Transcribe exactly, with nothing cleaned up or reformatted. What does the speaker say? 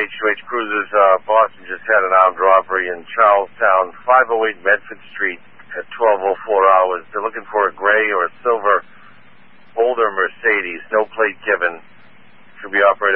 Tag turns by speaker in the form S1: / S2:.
S1: H two H Cruisers. Uh, Boston just had an armed robbery in Charlestown, five oh eight Medford Street at twelve oh four hours. They're looking for a gray or a silver older Mercedes, no plate given. Should be operated